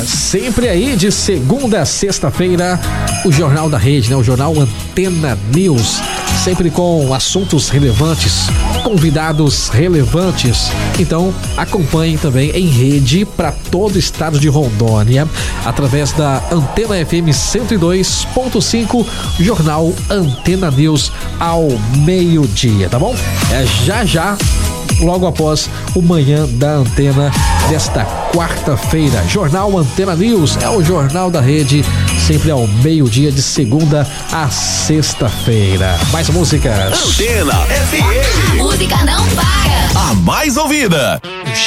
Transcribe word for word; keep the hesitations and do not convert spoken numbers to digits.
Sempre aí de segunda a sexta-feira, o Jornal da Rede, né? O Jornal Antena News. Sempre com assuntos relevantes, convidados relevantes. Então, acompanhe também em rede para todo o estado de Rondônia, através da Antena F M cento e dois ponto cinco, Jornal Antena News ao meio-dia, tá bom? É já já, logo após o Manhã da Antena desta quarta-feira. Jornal Antena News é o jornal da rede, sempre ao meio-dia de segunda a sexta-feira. Mais músicas. Antena F M. A música não para. A mais ouvida.